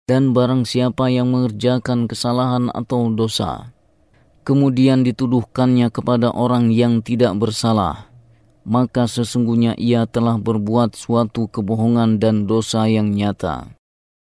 Dan barang siapa yang mengerjakan kesalahan atau dosa, kemudian dituduhkannya kepada orang yang tidak bersalah, maka sesungguhnya ia telah berbuat suatu kebohongan dan dosa yang nyata.